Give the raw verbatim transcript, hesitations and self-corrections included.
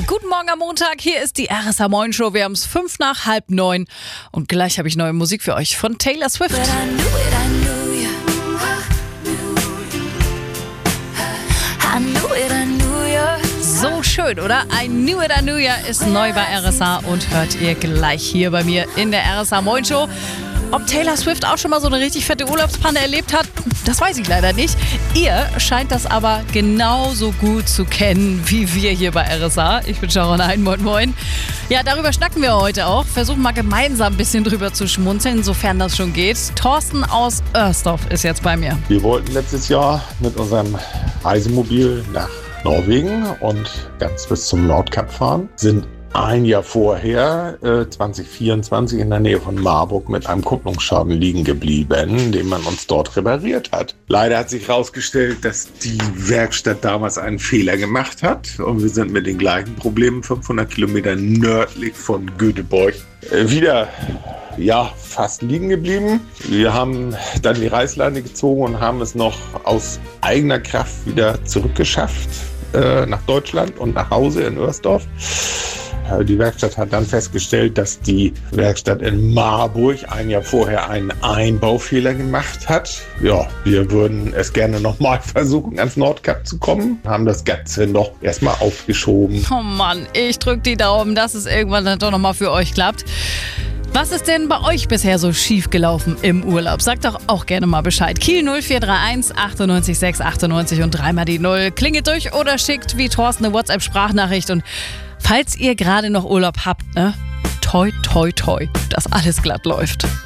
Guten Morgen am Montag, hier ist die R S A Moin Show. Wir haben es fünf nach halb neun und gleich habe ich neue Musik für euch von Taylor Swift. So schön, oder? I Knew It, I Knew Ya ist neu bei R S A und hört ihr gleich hier bei mir in der R S A Moin Show. Ob Taylor Swift auch schon mal so eine richtig fette Urlaubspanne erlebt hat, das weiß ich leider nicht. Ihr scheint das aber genauso gut zu kennen wie wir hier bei R S A. Ich bin Sharon Hein, moin moin. Ja, darüber schnacken wir heute auch. Versuchen mal gemeinsam ein bisschen drüber zu schmunzeln, sofern das schon geht. Thorsten aus Oersdorf ist jetzt bei mir. Wir wollten letztes Jahr mit unserem Reisemobil nach Norwegen und ganz bis zum Nordkap fahren, sind ein Jahr vorher, äh, zwanzig vierundzwanzig, in der Nähe von Marburg mit einem Kupplungsschaden liegen geblieben, den man uns dort repariert hat. Leider hat sich herausgestellt, dass die Werkstatt damals einen Fehler gemacht hat und wir sind mit den gleichen Problemen fünfhundert Kilometer nördlich von Göteborg äh, wieder ja, fast liegen geblieben. Wir haben dann die Reißleine gezogen und haben es noch aus eigener Kraft wieder zurückgeschafft äh, nach Deutschland und nach Hause in Oersdorf. Die Werkstatt hat dann festgestellt, dass die Werkstatt in Marburg ein Jahr vorher einen Einbaufehler gemacht hat. Ja, wir würden es gerne nochmal versuchen, ans Nordkap zu kommen. Haben das Ganze noch erstmal aufgeschoben. Oh Mann, ich drücke die Daumen, dass es irgendwann dann doch nochmal für euch klappt. Was ist denn bei euch bisher so schief gelaufen im Urlaub? Sagt doch auch gerne mal Bescheid. Kiel null vier drei eins achtundneunzig sechs achtundneunzig und dreimal die null. Klingelt durch oder schickt wie Thorsten eine WhatsApp-Sprachnachricht. Und falls ihr gerade noch Urlaub habt, ne? Toi, toi, toi, dass alles glatt läuft.